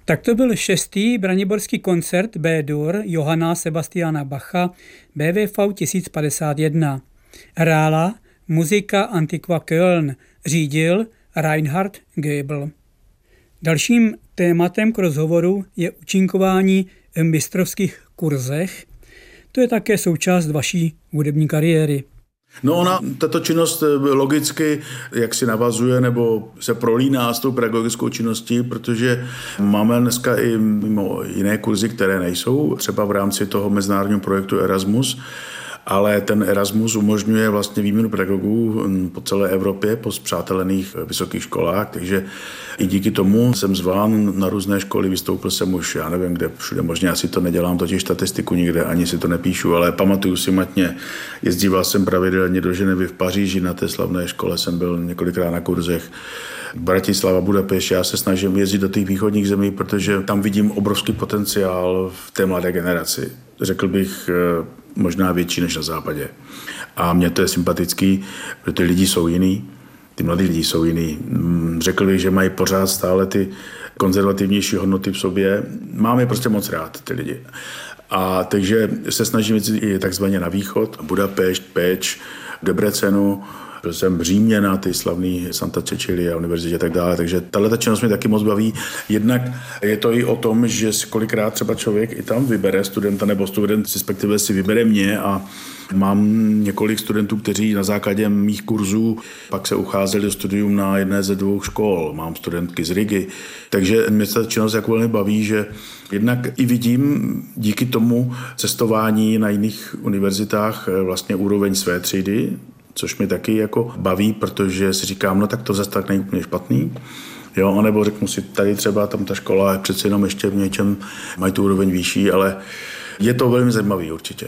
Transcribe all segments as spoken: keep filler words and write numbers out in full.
Tak to byl šestý braniborský koncert B-dur Johanna Sebastiana Bacha B W V tisíc padesát jedna. Hrála Muzika Antiqua Köln, řídil Reinhard Goebel. Dalším tématem k rozhovoru je účinkování v mistrovských kurzech. To je také součást vaší hudební kariéry. No ona, tato činnost logicky jak si navazuje nebo se prolíná s tou pedagogickou činností, protože máme dneska i mimo jiné kurzy, které nejsou, třeba v rámci toho mezinárodního projektu Erasmus, ale ten Erasmus umožňuje vlastně výměnu pedagogů po celé Evropě, po spřátelených vysokých školách, takže i díky tomu jsem zván na různé školy, vystoupil jsem už, já nevím, kde všude možně, asi to nedělám, totiž statistiku nikde, ani si to nepíšu, ale pamatuju si matně, jezdíval jsem pravidelně do Ženevy v Paříži, na té slavné škole jsem byl několikrát na kurzech. Bratislava, Budapešť, já se snažím jezdit do těch východních zemí, protože tam vidím obrovský potenciál v té mladé generaci. Řekl bych, možná větší než na západě. A mně to je sympatický, protože ty lidi jsou jiný, ty mladí lidi jsou jiný. Řekl bych, že mají pořád stále ty konzervativnější hodnoty v sobě. Mám je prostě moc rád, ty lidi. A takže se snažím jít i takzvaně na východ, Budapešť, Pécs, Debrecenu, byl jsem v Římě na ty slavný Santa Cecilia univerzitě a tak dále, takže tato činnost mě taky moc baví. Jednak je to i o tom, že si kolikrát třeba člověk i tam vybere studenta nebo student, respektive si vybere mě a mám několik studentů, kteří na základě mých kurzů pak se ucházeli do studium na jedné ze dvou škol. Mám studentky z Rigy, takže mě ta činnost jako velmi baví, že jednak i vidím díky tomu cestování na jiných univerzitách vlastně úroveň své třídy, což mi taky jako baví, protože si říkám, no tak to zase tak není úplně špatný. Jo, anebo řeknu si, tady třeba tam ta škola je přece jenom ještě v něčem, mají tu úroveň výšší, ale je to velmi zajímavý určitě.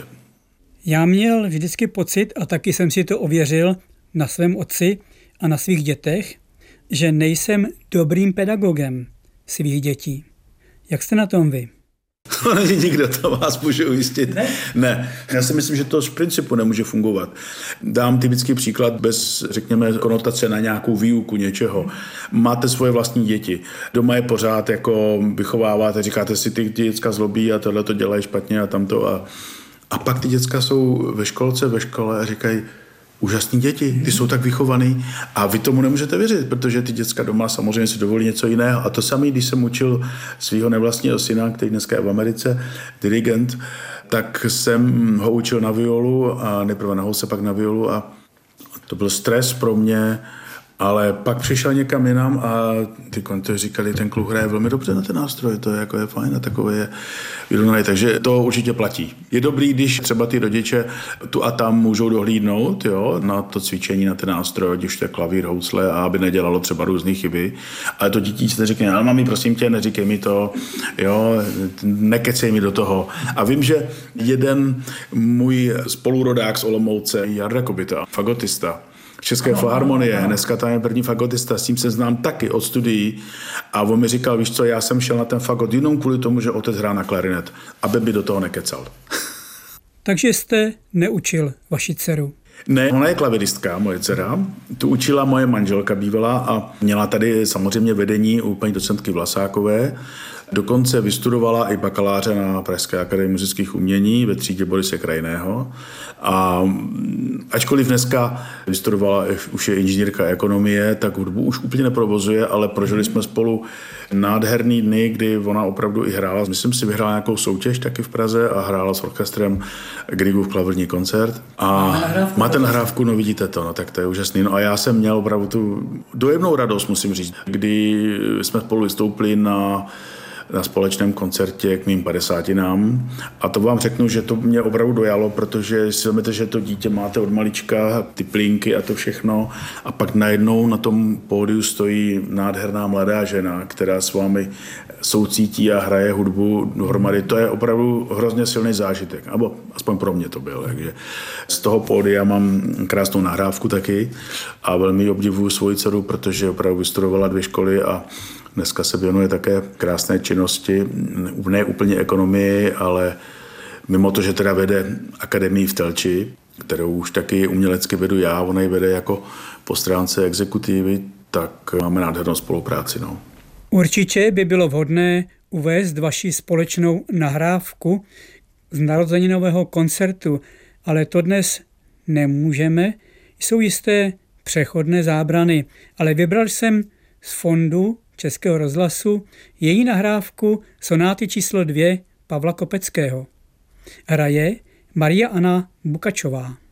Já měl vždycky pocit, a taky jsem si to ověřil na svém otci a na svých dětech, že nejsem dobrým pedagogem svých dětí. Jak jste na tom vy? To není nikdo, to vás může ujistit. Ne? Ne. Já si myslím, že to z principu nemůže fungovat. Dám typický příklad bez, řekněme, konotace na nějakou výuku něčeho. Máte svoje vlastní děti. Doma je pořád jako vychováváte, říkáte si, ty děcka zlobí a tohle to dělají špatně a tamto. A, a pak ty děcka jsou ve školce, ve škole a říkají, úžasní děti, ty jsou tak vychovaný a vy tomu nemůžete věřit, protože ty děcka doma samozřejmě si dovolí něco jiného. A to samé, když jsem učil svého nevlastního syna, který dneska je v Americe, dirigent, tak jsem ho učil na violu a nejprve na housle, pak na violu a to byl stres pro mě, ale pak přišel někam jinam a ty kontoři říkali, ten kluk hraje velmi dobře na ten nástroj, to je jako je fajn a takové je vyrovnaný, takže to určitě platí. Je dobrý, když třeba ty rodiče tu a tam můžou dohlídnout, jo, na to cvičení, na ten nástroj, když to je klavír, housle, a aby nedělalo třeba různé chyby. Ale to dítě si neřekne, ale mami, prosím tě, neříkej mi to, jo, nekecej mi do toho. A vím, že jeden můj spolurodák z Olomouce, Jarda Kobita, fagotista, České filharmonie, dneska tam je první fagotista, s tím se znám taky od studií a on mi říkal, víš co, já jsem šel na ten fagot jenom kvůli tomu, že otec hrá na klarinet, aby by do toho nekecal. Takže jste neučil vaši dceru? Ne, ona je klaviristka, moje dcera. Tu učila moje manželka bývalá a měla tady samozřejmě vedení u paní docentky Vlasákové. Dokonce vystudovala i bakaláře na Pražské akademii muzických umění ve třídě Borise Krajného. A ačkoliv dneska vystudovala, už je inženýrka ekonomie, tak hudbu už úplně neprovozuje, ale prožili jsme spolu nádherný dny, kdy ona opravdu i hrála. Myslím si, vyhrála nějakou soutěž taky v Praze a hrála s orchestrem Griegův klavírní koncert. A máte nahrávku, no vidíte to, no tak to je úžasný. No a já jsem měl opravdu tu dojemnou radost, musím říct, kdy jsme spolu vystoupili na na společném koncertě k mým padesátinám. A to vám řeknu, že to mě opravdu dojalo, protože si vezmete, že to dítě máte od malička, ty plínky a to všechno. A pak najednou na tom pódiu stojí nádherná mladá žena, která s vámi soucítí a hraje hudbu dohromady. To je opravdu hrozně silný zážitek. Nebo aspoň pro mě to bylo. Takže z toho pódia mám krásnou nahrávku taky a velmi obdivuju svoji dceru, protože opravdu vystudovala dvě školy a dneska se věnuje také krásné činnosti, ne úplně ekonomii, ale mimo to, že teda vede akademii v Telči, kterou už taky umělecky vedu já, ona ji vede jako po stránce exekutivy, tak máme nádhernou spolupráci. No. Určitě by bylo vhodné uvést vaši společnou nahrávku z narozeninového koncertu, ale to dnes nemůžeme. Jsou jisté přechodné zábrany, ale vybral jsem z fondu Českého rozhlasu její nahrávku sonáty číslo dvě Pavla Kopeckého. Hraje Maria Anna Bukačová.